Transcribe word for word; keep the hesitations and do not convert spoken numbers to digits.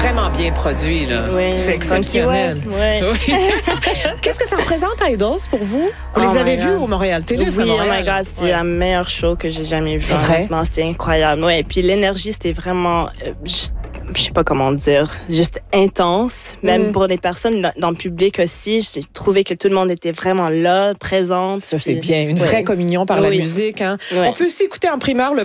vraiment bien produit, là. Oui, c'est exceptionnel. Ouais, ouais. Oui. Qu'est-ce que ça représente, Idols, pour vous? Vous Oh les avez my vus God. au Montréal Télé, Oui, à Montréal? oh my God, c'était Ouais. la meilleure show que j'ai jamais vue. C'est vrai? Honnêtement, c'était incroyable. Ouais, et puis l'énergie, c'était vraiment, euh, juste- je sais pas comment dire, juste intense. Même Mm. pour les personnes dans, dans le public aussi, j'ai trouvé que tout le monde était vraiment là, présente. Ça, c'est Puis- bien. Une ouais. vraie communion par la Oui. musique. Hein? Ouais. On peut aussi écouter en primeur le